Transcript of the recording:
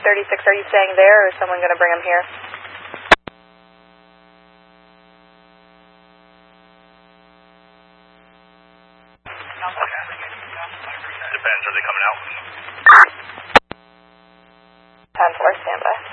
36, are you staying there or is someone going to bring him here? Depends, are they coming out? 10-4, standby.